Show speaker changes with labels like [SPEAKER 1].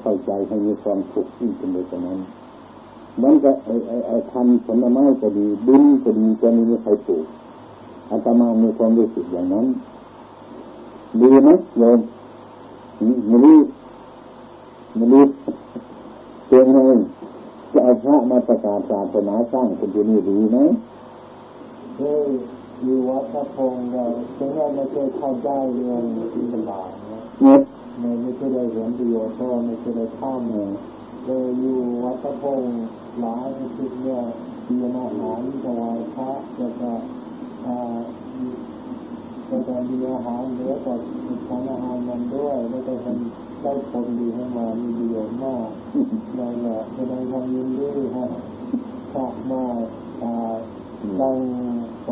[SPEAKER 1] เข้าใจให้มีความสุขยิ่งขึ้นไปกว่านั้นมันก็ไอ้ทำผลไม้ก็ดีดินก็ดีจะมีใครปลูกอาตมามีความรู้สึกอย่างนั้นดีไหมโยมไม่รู้เพียงไงจะเอาพระมาประกาศศาสนาสร้างคนที่นี่ดีไหม
[SPEAKER 2] อยู่วัดพระพงศ์เราถึงเราไม่เคยเข้าใจเรื่องอินทบาทนะไม่เคยได้เห็นประโยชน์เพราะไม่เคยได้ข้ามเลยอยู่วัดพระพงศ์หลายสิบเนี่ยมีอาหารถวายพระจะมีอาหารเหลือจากของอาหารมันด้วยแล้วก็ได้ผลดีให้มามีประโยชน์มากนั่นแหละแสดงความยินดีฮะพระมาตั้ง